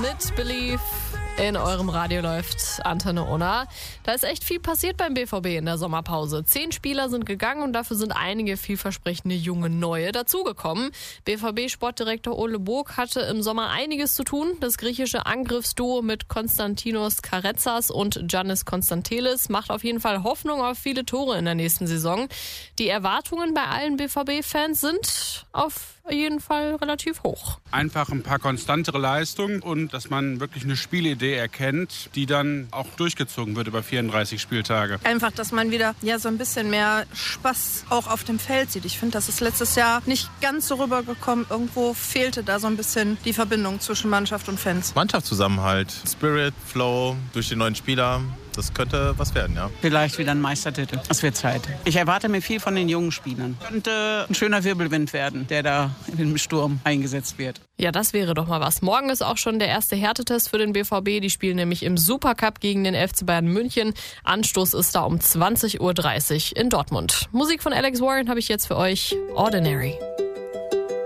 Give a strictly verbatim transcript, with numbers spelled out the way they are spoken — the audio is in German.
mit Believe. In eurem Radio läuft Antenne Unna. Da ist echt viel passiert beim B V B in der Sommerpause. Zehn Spieler sind gegangen und dafür sind einige vielversprechende junge Neue dazugekommen. B V B-Sportdirektor Ole Burg hatte im Sommer einiges zu tun. Das griechische Angriffsduo mit Konstantinos Karetsas und Giannis Konstantelis macht auf jeden Fall Hoffnung auf viele Tore in der nächsten Saison. Die Erwartungen bei allen B V B-Fans sind auf jeden Fall relativ hoch. Einfach ein paar konstantere Leistungen und dass man wirklich eine Spielidee erkennt, die dann auch durchgezogen wird über vierunddreißig Spieltage. Einfach, dass man wieder ja so ein bisschen mehr Spaß auch auf dem Feld sieht. Ich finde, das ist letztes Jahr nicht ganz so rübergekommen. Irgendwo fehlte da so ein bisschen die Verbindung zwischen Mannschaft und Fans. Mannschaftszusammenhalt, Spirit, Flow durch die neuen Spieler. Das könnte was werden, ja. Vielleicht wieder ein Meistertitel. Es wird Zeit. Ich erwarte mir viel von den jungen Spielern. Könnte ein schöner Wirbelwind werden, der da im Sturm eingesetzt wird. Ja, das wäre doch mal was. Morgen ist auch schon der erste Härtetest für den B V B. Die spielen nämlich im Supercup gegen den F C Bayern München. Anstoß ist da um zwanzig Uhr dreißig in Dortmund. Musik von Alex Warren habe ich jetzt für euch. Ordinary.